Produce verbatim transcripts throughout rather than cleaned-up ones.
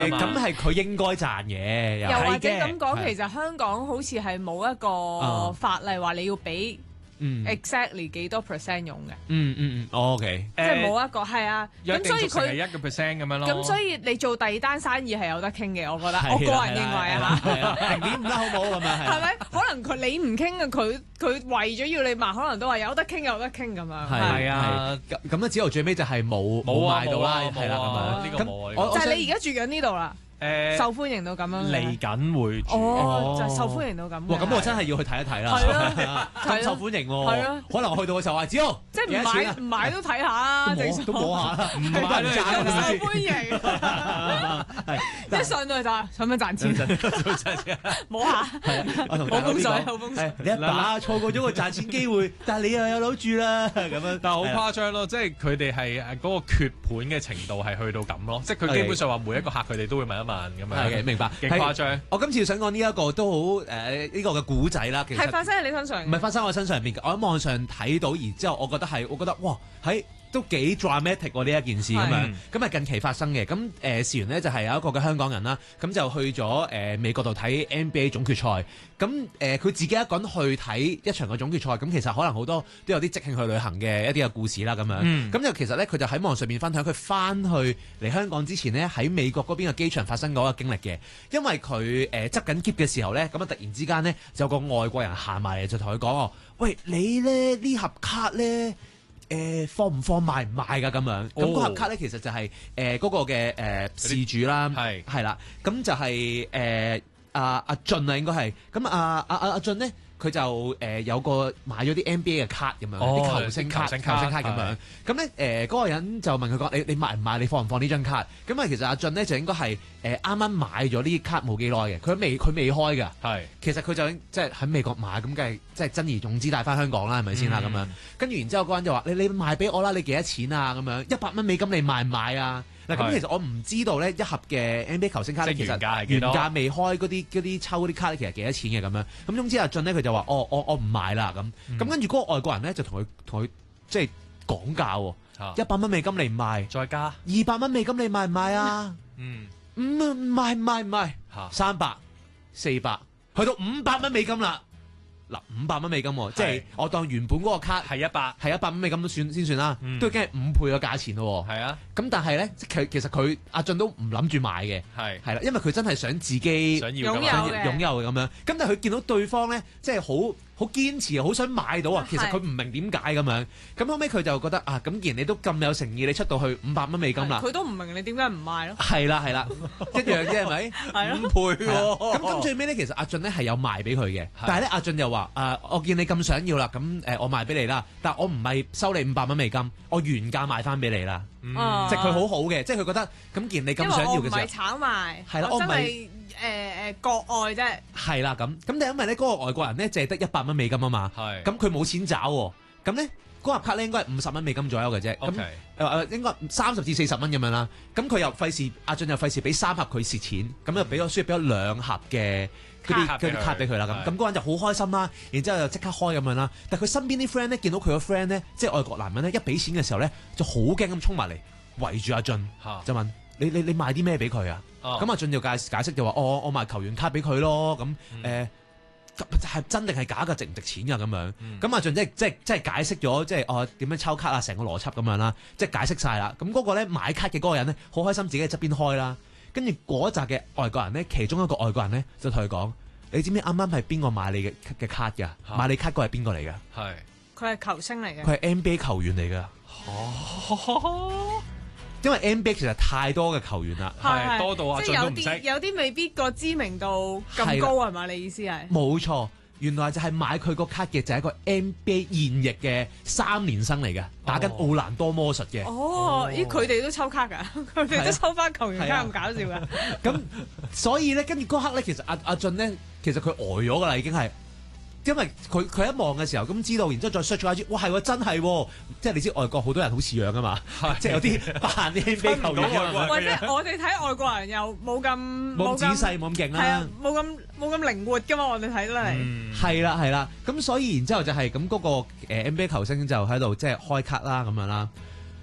咁係佢應該賺嘅， 又或者咁講， 係其實香港好似係冇一個法例話你要俾。 嗯 exactly 幾多 percent 用嘅？ 嗯嗯嗯 ，OK， 即係冇一個係啊，咁所以佢係一個 percent 咁樣咯。 咁所以你做第二單生意係有得傾嘅，我覺得，我個人認為啊嚇。 零點五啦，好唔好咁樣？ 係咪？可能佢你唔傾嘅，佢佢為咗要你賣，可能都話有得傾有得傾咁樣。 係啊，咁咁咧，只有最尾就係冇冇賣到啦，係啦咁樣。 呢個冇啊。 就係你而家住緊呢度啦。 誒受歡迎到咁樣嚟緊會哦，就受歡迎到咁。 哇！咁我真係要去睇一睇啦。 係啊， 咁受歡迎喎。 係啊， 可能我去到嘅時候話，只要即係唔買唔買都睇下啦， 都摸下啦，唔買都賺受歡迎。一上到就話想唔想賺錢？摸下。 我同好風水，好風水。 你阿爸錯過咗個賺錢機會，但係你又有樓住啦，咁樣。 但係好誇張咯，即係佢哋係嗰個缺盤嘅程度係去到咁咯，即係佢基本上話每一個客佢哋都會問一問咁樣。 係嘅，明白。 幾誇張。 我今次想講呢一個都好誒呢個嘅古仔啦，其實係發生喺你身上。 唔係發生喺我身上邊，我喺網上睇到，然之後我覺得係，我覺得哇喺。都幾 dramatic 喎呢一件事咁樣，咁係近期發生嘅。咁誒、呃、事緣呢就係、是、有一個嘅香港人啦，咁就去咗誒、呃、美國度睇 N B A 總決賽。咁誒佢自己一個人去睇一場嘅總決賽，咁其實可能好多都有啲即興去旅行嘅一啲嘅故事啦咁樣。咁、嗯、就其實呢，佢就喺網上面分享佢翻去嚟香港之前呢，喺美國嗰邊嘅機場發生嗰個經歷嘅。因為佢誒執緊篋嘅時候呢，咁啊突然之間呢，就有個外國人行埋嚟就同佢講：喂，你咧呢盒卡呢？誒放唔放賣唔賣㗎咁樣，咁嗰盒卡咧其實就係誒嗰個嘅誒事主啦，係係啦，咁就係誒阿阿俊啊應該係，咁阿阿阿阿俊咧佢就誒有個買咗啲 N B A 嘅卡咁樣，啲球星卡球星卡咁樣，咁咧誒嗰個人就問佢講：你你賣唔賣？你放唔放呢張卡？咁啊其實阿俊咧就應該係誒啱啱買咗呢啲卡冇幾耐嘅，佢未佢未開㗎，係其實佢就即係喺美國買，咁梗係即係珍而重之帶翻香港啦，係咪先啦咁樣？跟住然之後嗰個人就話：你你賣俾我啦，你幾多錢啊？咁樣一百蚊美金你賣唔賣啊？嗱咁其實我唔知道咧一盒嘅 N B A 球星卡咧其實原價未開嗰啲嗰啲抽嗰啲卡咧其實幾多錢嘅咁樣。咁總之阿俊咧佢就話：哦我我唔賣啦咁。咁跟住嗰個外國人咧就同佢同佢即係講價喎，一百蚊美金你唔賣，再加二百蚊美金你賣唔賣啊？嗯，唔唔賣唔賣唔賣，三百四百去到五百蚊美金啦。嗱五百蚊美金喎，即係我當原本嗰個卡係一百，係一百蚊美金都算先算啦，嗯、都已經係五倍嘅價錢咯。係啊，咁但係咧，其其實佢阿俊都唔諗住買嘅，係係啦，因為佢真係想自己想要擁有嘅擁有嘅咁樣。咁但係佢見到對方咧，即係好好堅持，好想買到啊。其實佢唔明點解咁樣。咁後尾佢就覺得啊，咁既然你都咁有誠意，你出到去五百蚊美金啦， 佢都唔明你點解唔買咯。 係啦係啦，一樣啫係咪？係五倍喎。咁咁最尾咧，其實阿俊咧係有賣俾佢嘅，但係咧阿俊又話。誒、呃，我見你咁想要啦，咁誒、呃，我賣俾你啦，但係我唔係收你五百蚊美金，我原價賣翻俾你啦，嗯、即係佢好好嘅，即係佢覺得咁既然你咁想要嘅時候，因為我唔係炒賣，係啦，我真係誒誒國外啫，係啦咁，咁但係因為咧嗰個外國人咧淨係得一百蚊美金啊嘛，係，咁佢冇錢找喎，咁咧嗰盒卡咧應該係五十蚊美金左右嘅啫，咁誒誒應該三十至四十蚊咁樣啦，咁佢又費事阿俊又費事俾三盒佢蝕錢，咁又俾咗需要俾咗兩盒嘅。嗰啲嗰啲卡俾佢啦，咁咁嗰個人就好開心啦，然之後就即刻開咁樣啦。但係佢身邊啲 friend 咧，見到佢個 friend 咧，即係外國男人咧，一俾錢嘅時候咧，就好驚咁衝埋嚟圍住阿俊，就問你你你賣啲咩俾佢啊？咁阿俊就解解釋就話：哦，我賣球員卡俾佢咯。咁誒係真定係假嘅？值唔值錢㗎？咁樣咁阿俊即係即係即係解釋咗，即係哦點樣抽卡啊，成個邏輯咁樣啦，即係解釋晒啦。咁嗰個咧買卡嘅嗰個人咧，好開心自己喺側邊開啦。跟住嗰一紮嘅外國人咧，其中一個外國人咧就同佢講：你知唔知啱啱係邊個買你嘅嘅卡㗎？啊、買你卡嗰係邊個嚟㗎？係佢係球星嚟嘅， 佢係 N B A 球員嚟㗎。哦，因為 N B A 其實太多嘅球員啦，係多到啊， 即係有啲有啲未必個知名度咁高係嘛？你意思係？冇錯。 原來就係買佢個卡嘅就係一個 N B A 現役嘅三年生嚟嘅，打緊奧蘭多魔術嘅。 哦，咦，佢哋都抽卡㗎，佢哋都抽翻球員卡咁搞笑㗎。 咁所以咧，跟住嗰刻咧，其實阿阿俊咧，其實佢呆咗㗎啦，已經係。因為佢佢一望嘅時候咁知道，然之後再 search 下，哇係喎真係喎，即係你知外國好多人好似樣噶嘛，即係有啲扮啲 N B A 球員啊， 或者我哋睇外國人又冇咁冇咁仔細冇咁勁啦， 係啊冇咁冇咁靈活噶嘛，我哋睇得嚟係啦係啦，咁所以然之後就係咁嗰個誒 N B A 球星就喺度即係開卡啦咁樣啦，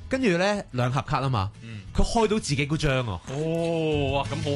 跟住咧兩盒卡啊嘛，佢開到自己嗰張啊！ 哦，哇，咁好